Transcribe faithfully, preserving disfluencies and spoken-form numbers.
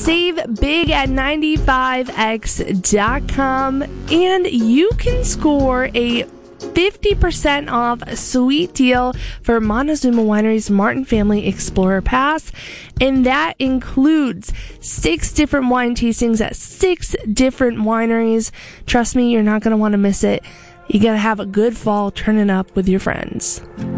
Save big at ninety-five x dot com, and you can score a fifty percent off sweet deal for Montezuma Winery's Martin Family Explorer Pass, and that includes six different wine tastings at six different wineries. Trust me, you're not going to want to miss it. You got to have a good fall turning up with your friends.